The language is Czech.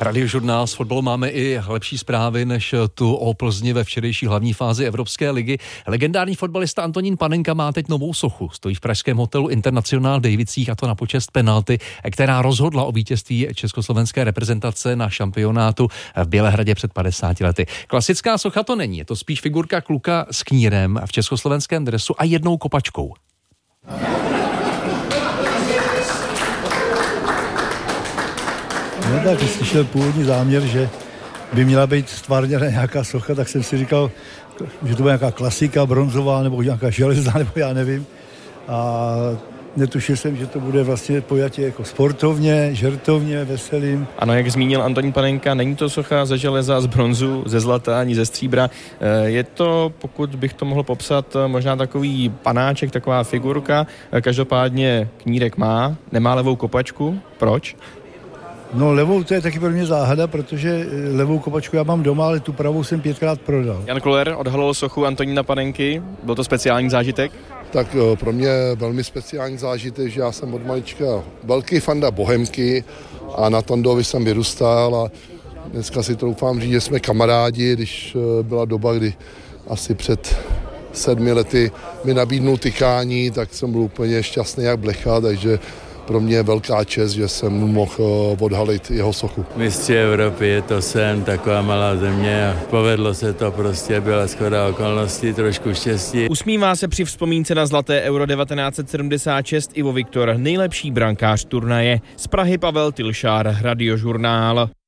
Radiožurnál z fotbalu máme i lepší zprávy než tu o Plzni ve včerejší hlavní fázi Evropské ligy. Legendární fotbalista Antonín Panenka má teď novou sochu. Stojí v pražském hotelu International Davicích, a to na počest penalty, která rozhodla o vítězství československé reprezentace na šampionátu v Bělehradě před 50 lety. Klasická socha to není, je to spíš figurka kluka s knírem v československém dresu a jednou kopačkou. No tak, když slyšel původní záměr, že by měla být stvárněna nějaká socha, tak jsem si říkal, že to bude nějaká klasika, bronzová nebo nějaká železná, nebo já nevím. A netušil jsem, že to bude vlastně pojatě jako sportovně, žertovně, veselým. Ano, jak zmínil Antonín Panenka, není to socha ze železa, z bronzu, ze zlata ani ze stříbra. Je to, pokud bych to mohl popsat, možná takový panáček, taková figurka. Každopádně knírek nemá levou kopačku. Proč? No levou, to je taky pro mě záhada, protože levou kopačku já mám doma, ale tu pravou jsem 5krát prodal. Jan Kuller odhalil sochu Antonína Panenky. Byl to speciální zážitek? Tak pro mě velmi speciální zážitek, že já jsem od malička velký fanda Bohemky a na Tandovi jsem vyrůstal a dneska si troufám říct, že jsme kamarádi, když byla doba, kdy asi před 7 lety mi nabídnul tykání, tak jsem byl úplně šťastný jak blecha, takže pro mě je velká čest, že jsem mohl odhalit jeho sochu. Mistři Evropy, je to sen, taková malá země a povedlo se to prostě, byla shoda okolností, trošku štěstí. Usmívá se při vzpomínce na zlaté Euro 1976 Ivo Viktor, nejlepší brankář turnaje. Z Prahy Pavel Tilšár, Radiožurnál.